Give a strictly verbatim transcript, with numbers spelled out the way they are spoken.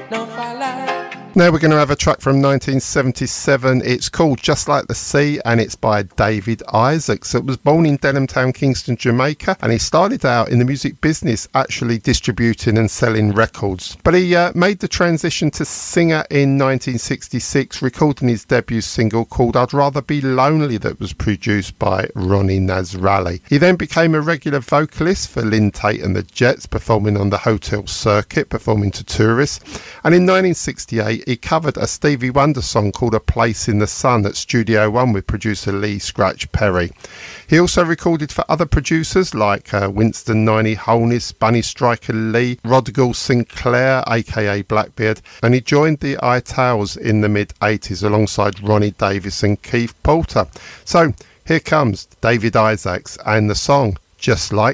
Now we're going to have a track from nineteen seventy-seven. It's called Just Like the Sea and it's by David Isaacs. It was born in Denham Town, Kingston, Jamaica, and he started out in the music business actually distributing and selling records. But he uh, made the transition to singer in nineteen sixty-six, recording his debut single called I'd Rather Be Lonely that was produced by Ronnie Nasralli. He then became a regular vocalist for Lynn Tate and the Jets, performing on the hotel circuit, performing to tourists. And in nineteen sixty-eight, he covered a Stevie Wonder song called A Place in the Sun at Studio One with producer Lee Scratch Perry. He also recorded for other producers like uh, Winston Niney Holness, Bunny Striker Lee, Rodrigo Sinclair, aka Blackbeard, and he joined the Itals in the mid eighties alongside Ronnie Davis and Keith Porter. So here comes David Isaacs and the song Just Like